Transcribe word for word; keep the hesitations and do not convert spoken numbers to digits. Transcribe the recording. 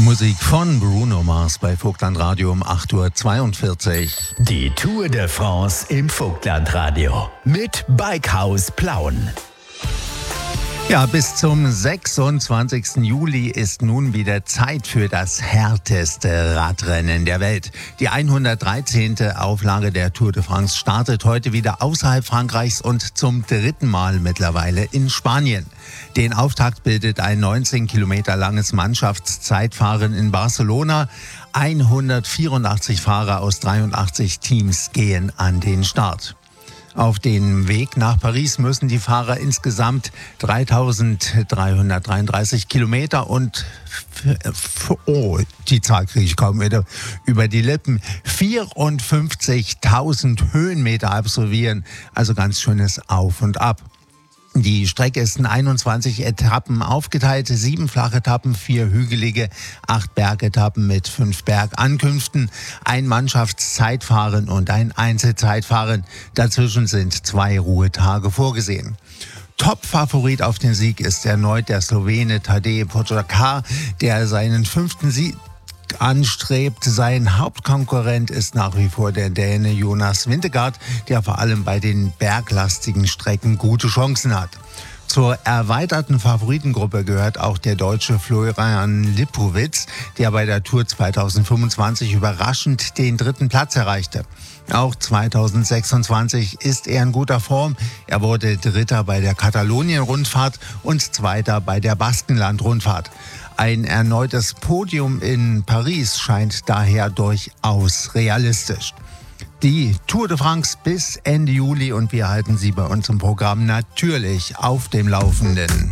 Musik von Bruno Mars bei Vogtlandradio um acht Uhr zweiundvierzig. Die Tour de France im Vogtlandradio mit Bikehaus Plauen. Ja, bis zum sechsundzwanzigsten Juli ist nun wieder Zeit für das härteste Radrennen der Welt. Die hundertdreizehnte Auflage der Tour de France startet heute wieder außerhalb Frankreichs und zum dritten Mal mittlerweile in Spanien. Den Auftakt bildet ein neunzehn Kilometer langes Mannschaftszeitfahren in Barcelona. hundertvierundachtzig Fahrer aus dreiundachtzig Teams gehen an den Start. Auf dem Weg nach Paris müssen die Fahrer insgesamt dreitausenddreihundertdreiunddreißig Kilometer und, oh, die Zahl kriege ich kaum wieder über die Lippen, vierundfünfzigtausend Höhenmeter absolvieren. Also ganz schönes Auf und Ab. Die Strecke ist in einundzwanzig Etappen aufgeteilt, sieben Flachetappen, vier hügelige, acht Bergetappen mit fünf Bergankünften, ein Mannschaftszeitfahren und ein Einzelzeitfahren. Dazwischen sind zwei Ruhetage vorgesehen. Top-Favorit auf den Sieg ist erneut der Slowene Tadej Pogačar, der seinen fünften Sieg anstrebt. Sein Hauptkonkurrent ist nach wie vor der Däne Jonas Vingegaard, der vor allem bei den berglastigen Strecken gute Chancen hat. Zur erweiterten Favoritengruppe gehört auch der Deutsche Florian Lipowitz, der bei der Tour zweitausendfünfundzwanzig überraschend den dritten Platz erreichte. Auch zweitausendsechsundzwanzig ist er in guter Form. Er wurde Dritter bei der Katalonien-Rundfahrt und Zweiter bei der Baskenland-Rundfahrt. Ein erneutes Podium in Paris scheint daher durchaus realistisch. Die Tour de France bis Ende Juli und wir halten Sie bei uns im Programm natürlich auf dem Laufenden.